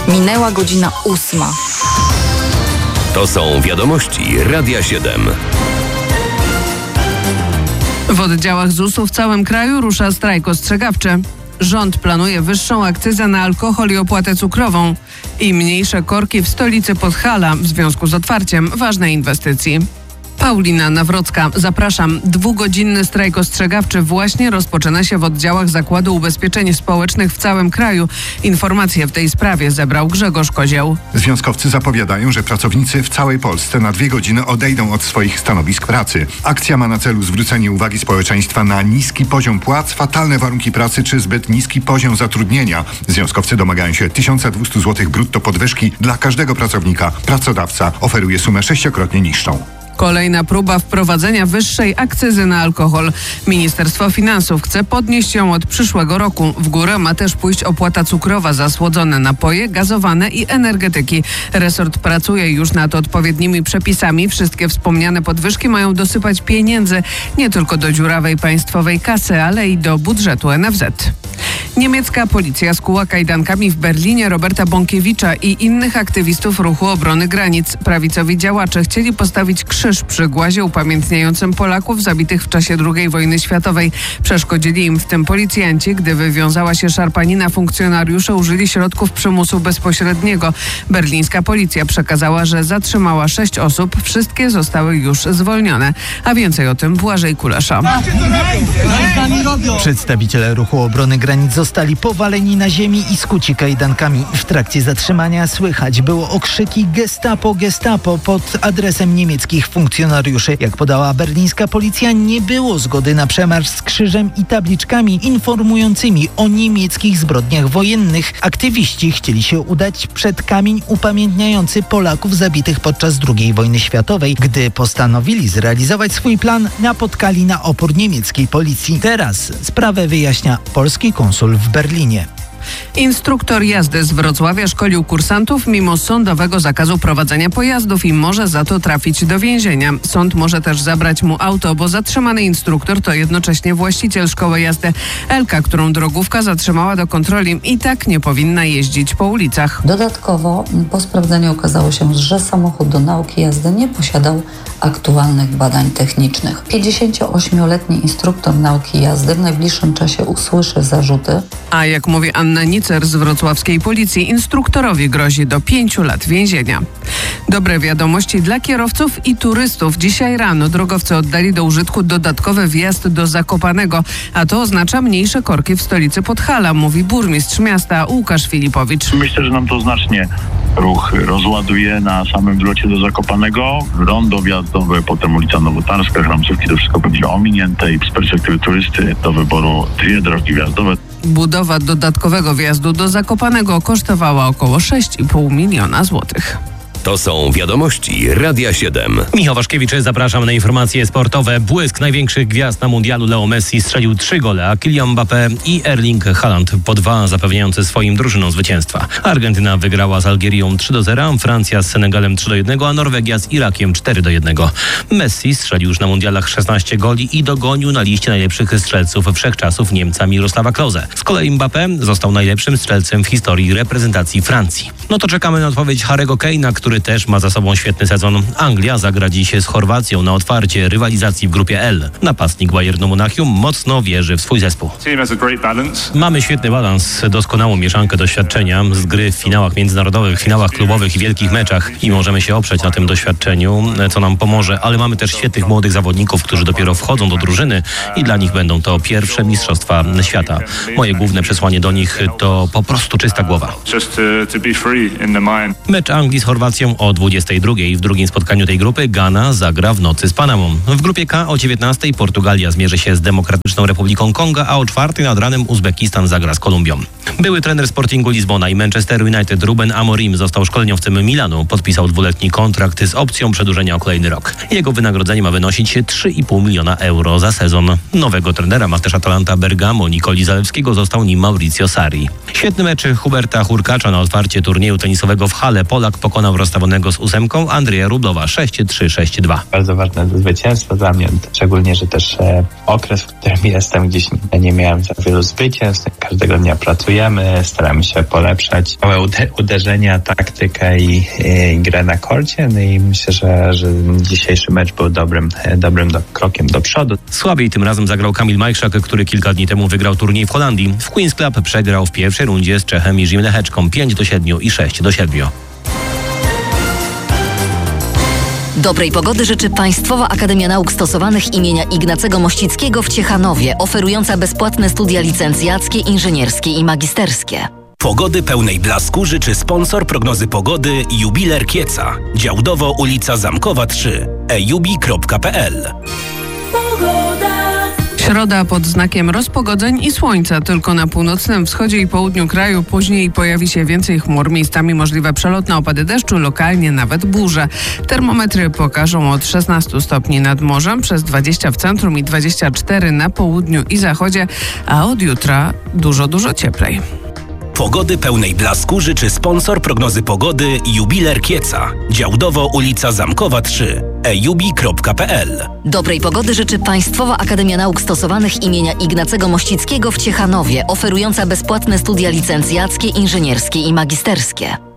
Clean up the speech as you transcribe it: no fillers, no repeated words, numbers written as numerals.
Minęła godzina 8. To są wiadomości Radia 7. W oddziałach ZUS-u w całym kraju rusza strajk ostrzegawczy. Rząd planuje wyższą akcyzę na alkohol i opłatę cukrową i mniejsze korki w stolicy Podhala w związku z otwarciem ważnej inwestycji. Paulina Nawrocka, zapraszam. 2-godzinny strajk ostrzegawczy właśnie rozpoczyna się w oddziałach Zakładu Ubezpieczeń Społecznych w całym kraju. Informacje w tej sprawie zebrał Grzegorz Kozieł. Związkowcy zapowiadają, że pracownicy w całej Polsce na 2 godziny odejdą od swoich stanowisk pracy. Akcja ma na celu zwrócenie uwagi społeczeństwa na niski poziom płac, fatalne warunki pracy czy zbyt niski poziom zatrudnienia. Związkowcy domagają się 1200 zł brutto podwyżki dla każdego pracownika. Pracodawca oferuje sumę 6-krotnie niższą. Kolejna próba wprowadzenia wyższej akcyzy na alkohol. Ministerstwo Finansów chce podnieść ją od przyszłego roku. W górę ma też pójść opłata cukrowa za słodzone napoje, gazowane i energetyki. Resort pracuje już nad odpowiednimi przepisami. Wszystkie wspomniane podwyżki mają dosypać pieniędzy nie tylko do dziurawej państwowej kasy, ale i do budżetu NFZ. Niemiecka policja skuła kajdankami w Berlinie Roberta Bąkiewicza i innych aktywistów ruchu obrony granic. Prawicowi działacze chcieli postawić krzyż przy głazie upamiętniającym Polaków zabitych w czasie II wojny światowej. Przeszkodzili im w tym policjanci. Gdy wywiązała się szarpanina, funkcjonariusze użyli środków przymusu bezpośredniego. Berlińska policja przekazała, że zatrzymała 6 osób. Wszystkie zostały już zwolnione. A więcej o tym Błażej Kulesza. Przedstawiciele ruchu obrony granic zostali powaleni na ziemi i skuci kajdankami. W trakcie zatrzymania słychać było okrzyki Gestapo, Gestapo pod adresem niemieckich funkcjonariuszy. Jak podała berlińska policja, nie było zgody na przemarsz z krzyżem i tabliczkami informującymi o niemieckich zbrodniach wojennych. Aktywiści chcieli się udać przed kamień upamiętniający Polaków zabitych podczas II wojny światowej. Gdy postanowili zrealizować swój plan, napotkali na opór niemieckiej policji. Teraz sprawę wyjaśnia polski konsul w Berlinie. Instruktor jazdy z Wrocławia szkolił kursantów mimo sądowego zakazu prowadzenia pojazdów i może za to trafić do więzienia. Sąd może też zabrać mu auto, bo zatrzymany instruktor to jednocześnie właściciel szkoły jazdy. Elka, którą drogówka zatrzymała do kontroli, i tak nie powinna jeździć po ulicach. Dodatkowo po sprawdzeniu okazało się, że samochód do nauki jazdy nie posiadał aktualnych badań technicznych. 58-letni instruktor nauki jazdy w najbliższym czasie usłyszy zarzuty. A jak mówi Anna Nicer z wrocławskiej policji, instruktorowi grozi do 5 lat więzienia. Dobre wiadomości dla kierowców i turystów. Dzisiaj rano drogowcy oddali do użytku dodatkowy wjazd do Zakopanego, a to oznacza mniejsze korki w stolicy Podhala, mówi burmistrz miasta Łukasz Filipowicz. Myślę, że nam to znacznie ruch rozładuje na samym wlocie do Zakopanego. Rondo wjazdowe, potem ulica Nowotarska, Chramcówki, to wszystko będzie ominięte i z perspektywy turysty do wyboru 2 drogi wjazdowe. Budowa dodatkowego wjazdu do Zakopanego kosztowała około 6,5 miliona złotych. To są wiadomości Radia 7. Michał Waszkiewicz, zapraszam na informacje sportowe. Błysk największych gwiazd na mundialu. Leo Messi strzelił 3 gole, a Kylian Mbappé i Erling Haaland po 2, zapewniające swoim drużynom zwycięstwa. Argentyna wygrała z Algierią 3-0, Francja z Senegalem 3-1, a Norwegia z Irakiem 4-1. Messi strzelił już na mundialach 16 goli i dogonił na liście najlepszych strzelców wszechczasów Niemca Mirosława Klose. Z kolei Mbappé został najlepszym strzelcem w historii reprezentacji Francji. No to czekamy na odpowiedź Harry'ego Kane'a, który też ma za sobą świetny sezon. Anglia zagra dziś z Chorwacją na otwarcie rywalizacji w grupie L. Napastnik Bayernu Monachium mocno wierzy w swój zespół. Mamy świetny balans, doskonałą mieszankę doświadczenia z gry w finałach międzynarodowych, finałach klubowych i wielkich meczach i możemy się oprzeć na tym doświadczeniu, co nam pomoże, ale mamy też świetnych młodych zawodników, którzy dopiero wchodzą do drużyny i dla nich będą to pierwsze mistrzostwa świata. Moje główne przesłanie do nich to po prostu czysta głowa. Mecz Anglii z Chorwacją o 22:00. W drugim spotkaniu tej grupy Gana zagra w nocy z Panamą. W grupie K o 19:00 Portugalia zmierzy się z Demokratyczną Republiką Konga, a o 4:00 nad ranem Uzbekistan zagra z Kolumbią. Były trener Sportingu Lizbona i Manchesteru United Ruben Amorim został szkoleniowcem Milanu. Podpisał 2-letni kontrakt z opcją przedłużenia o kolejny rok. Jego wynagrodzenie ma wynosić 3,5 miliona euro za sezon. Nowego trenera ma też Atalanta Bergamo Nikoli Zalewskiego, został nim Mauricio Sarri. Świetny mecz Huberta Hurkacza na otwarcie turnieju tenisowego w Halle. Polak pokonał rozstawionego z 8, Andrzeja Rublowa 6-3-6-2. Bardzo ważne zwycięstwo dla mnie, szczególnie, że też okres, w którym jestem, gdzieś nie miałem za wielu zwycięstw. Każdego dnia pracujemy, staramy się polepszać małe uderzenia, taktykę i grę na korcie. No i myślę, że dzisiejszy mecz był dobrym krokiem do przodu. Słabiej tym razem zagrał Kamil Majchrzak, który kilka dni temu wygrał turniej w Holandii. W Queen's Club przegrał w pierwszej rundzie z Czechem Jiřím Lehečkom 5-7 i 6-7. Dobrej pogody życzy Państwowa Akademia Nauk Stosowanych imienia Ignacego Mościckiego w Ciechanowie, oferująca bezpłatne studia licencjackie, inżynierskie i magisterskie. Pogody pełnej blasku życzy sponsor prognozy pogody Jubiler Kieca. Działdowo ulica Zamkowa 3. ejubi.pl. Środa pod znakiem rozpogodzeń i słońca. Tylko na północnym wschodzie i południu kraju później pojawi się więcej chmur. Miejscami możliwe przelotne opady deszczu, lokalnie nawet burze. Termometry pokażą od 16 stopni nad morzem, przez 20 w centrum i 24 na południu i zachodzie, a od jutra dużo cieplej. Pogody pełnej blasku życzy sponsor prognozy pogody Jubiler Kieca. Działdowo ulica Zamkowa 3. ejubi.pl. Dobrej pogody życzy Państwowa Akademia Nauk Stosowanych imienia Ignacego Mościckiego w Ciechanowie, oferująca bezpłatne studia licencjackie, inżynierskie i magisterskie.